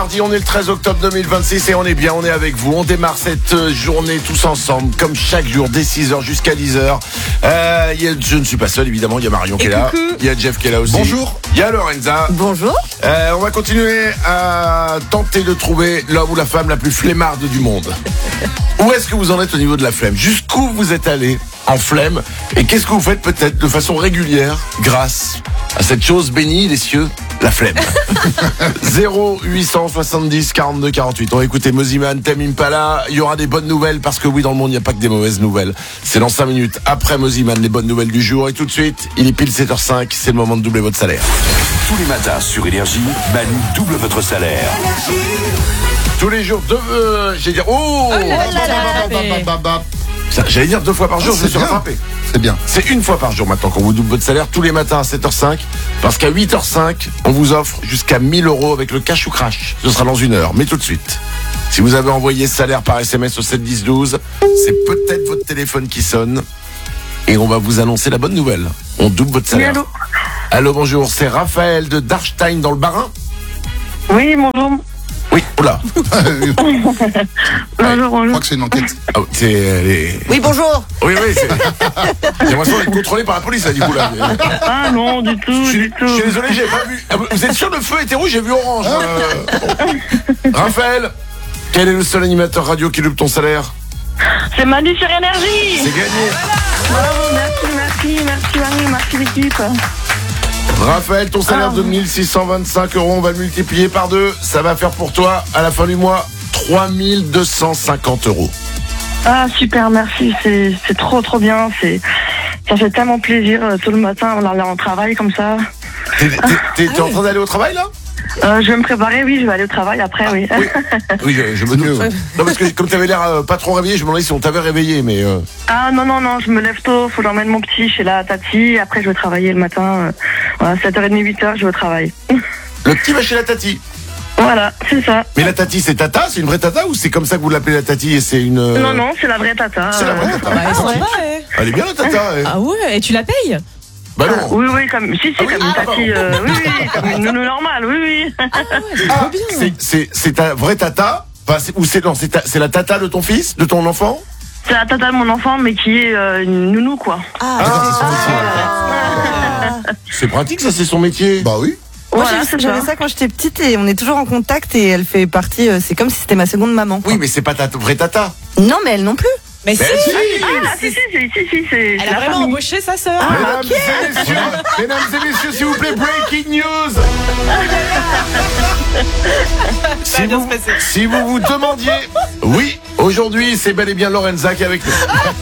Mardi, on est le 13 octobre 2026 et on est bien, on est avec vous. On démarre cette journée tous ensemble, comme chaque jour, dès 6h jusqu'à 10h. Je ne suis pas seul, évidemment, il y a Marion qui est là. Il y a Jeff qui est là aussi. Bonjour. Il y a Lorenza. Bonjour. On va continuer à tenter de trouver l'homme ou la femme la plus flemmarde du monde. Où est-ce que vous en êtes au niveau de la flemme? Jusqu'où vous êtes allé en flemme? Et qu'est-ce que vous faites peut-être de façon régulière grâce à cette chose bénie des cieux, la flemme? 0870 42 48. On va écouter Mosiman, Tame Impala. Il y aura des bonnes nouvelles parce que oui, dans le monde, il n'y a pas que des mauvaises nouvelles. C'est dans 5 minutes après Mosiman, les bonnes nouvelles du jour. Et tout de suite, il est pile 7h05. C'est le moment de doubler votre salaire. Tous les matins sur Énergie, Manu double votre salaire. Tous les jours, j'allais dire, j'allais dire 2 fois par jour, je me suis rattrapé. C'est bien. C'est 1 fois par jour maintenant qu'on vous double votre salaire tous les matins à 7h05. Parce qu'à 8h05, on vous offre jusqu'à 1000 € avec le cash ou crash. Ce sera dans 1 heure. Mais tout de suite, si vous avez envoyé ce salaire par SMS au 7 10 12, c'est peut-être votre téléphone qui sonne. Et on va vous annoncer la bonne nouvelle. On double votre salaire. Oui, allô, bonjour. C'est Raphaël de Darstein dans le Bas-Rhin. Oui, bonjour. Oui, oula. Bonjour, Je bonjour. crois que c'est une enquête. Oui, bonjour. Oui, c'est... J'ai l'impression d'être contrôlé par la police, là, du coup, là. Ah non, du tout, Je du tout. suis désolé, j'ai pas vu. Vous êtes sûr, le feu était rouge, j'ai vu orange. Raphaël, quel est le seul animateur radio qui double ton salaire? C'est Manu sur Énergie. C'est gagné. Bravo, merci Manu, merci l'équipe. Raphaël, ton salaire de 1625 €, on va le multiplier par 2. Ça va faire pour toi, à la fin du mois, 3250 €. Ah super, merci, c'est trop bien, ça fait tellement plaisir tout le matin, on en travail comme ça. T'es en train d'aller au travail, là? Je vais me préparer, oui, je vais aller au travail après, oui. Oui, je me doute. Non, parce que comme t'avais l'air pas trop réveillé, je me demandais si on t'avait réveillé, mais... Ah non, je me lève tôt, faut que j'emmène mon petit chez la tati, après je vais travailler le matin, voilà, 7h30, 8h, je vais au travail. Le petit va chez la tati. Voilà, c'est ça. Mais la tati, c'est tata? C'est une vraie tata ou c'est comme ça que vous l'appelez la tati et c'est une... Non, c'est la vraie tata. C'est la vraie tata. Bah, ouais. Elle est bien la tata. Ah ouais, et tu la payes? Bah non. Oui, comme une tati, oui, comme une nounou normale, oui. Ah ouais, c'est trop bien. C'est ta vraie tata? Enfin, c'est la tata de ton fils, de ton enfant? C'est la tata de mon enfant, mais qui est une nounou, quoi. C'est pratique, ça, c'est son métier. Bah oui. Voilà, J'avais ça quand j'étais petite et on est toujours en contact et elle fait partie, c'est comme si c'était ma seconde maman. Oui, mais c'est pas ta vraie tata. Non, mais elle non plus. Mais si, Ah, si, c'est elle a la vraiment famille. embauché sa sœur. Mesdames et messieurs, s'il vous plaît, breaking news. Ça va bien se passer. Si vous vous demandiez, oui, aujourd'hui, c'est bel et bien Lorenza qui est avec nous.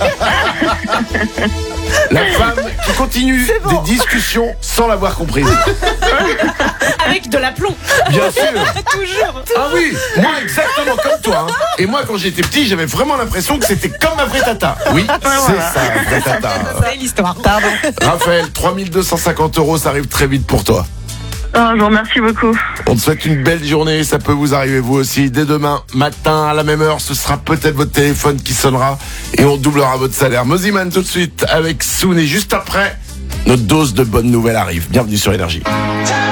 La femme qui continue des discussions sans l'avoir comprise. Avec de l'aplomb. Bien sûr. Toujours. Ah oui, moi exactement comme toi. Hein. Et moi quand j'étais petit, j'avais vraiment l'impression que c'était comme ma vraie tata. Oui, c'est ça, vraie tata. C'est l'histoire. Pardon. Raphaël, 3250 €, ça arrive très vite pour toi. Ah, je vous remercie beaucoup. On te souhaite une belle journée, ça peut vous arriver vous aussi. Dès demain matin à la même heure, ce sera peut-être votre téléphone qui sonnera et on doublera votre salaire. Mosiman tout de suite avec Soon et juste après, notre dose de bonnes nouvelles arrive. Bienvenue sur Énergie.